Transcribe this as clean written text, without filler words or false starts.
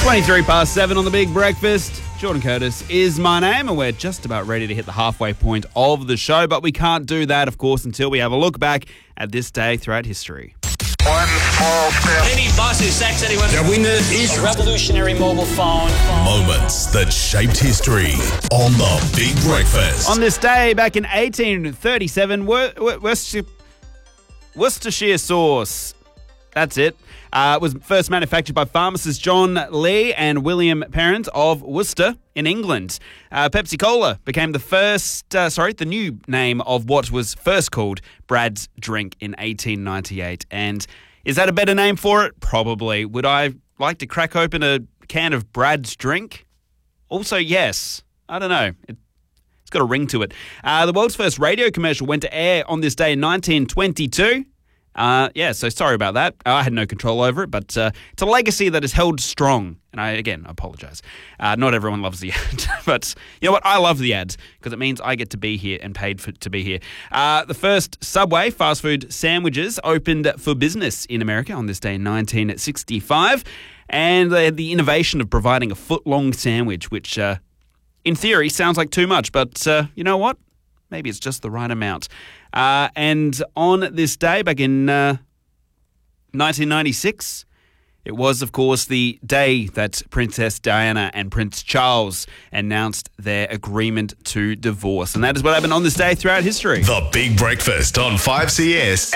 23 past 7 on the Big Breakfast. Jordan Curtis is my name, and we're just about ready to hit the halfway point of the show, but we can't do that, of course, until we have a look back at this day throughout history. One small step. Any bus who sacks anyone. The winner is A revolutionary mobile phone. Moments that shaped history on the Big Breakfast. On this day, back in 1837, Worcestershire sauce, that's it, was first manufactured by pharmacists John Lee and William Parent of Worcester in England. Pepsi-Cola became the new name of what was first called Brad's Drink in 1898. And is that a better name for it? Probably. Would I like to crack open a can of Brad's Drink? Also, yes. I don't know. It's got a ring to it. The world's first radio commercial went to air on this day in 1922. So sorry about that. I had no control over it, but it's a legacy that is held strong. And I apologise. Not everyone loves the ad, but you know what? I love the ads because it means I get to be here and paid to be here. The first Subway fast food sandwiches opened for business in America on this day in 1965. And they had the innovation of providing a foot-long sandwich, which in theory sounds like too much, but you know what? Maybe it's just the right amount. And on this day, back in 1996, it was, of course, the day that Princess Diana and Prince Charles announced their agreement to divorce. And that is what happened on this day throughout history. The Big Breakfast on 5CS.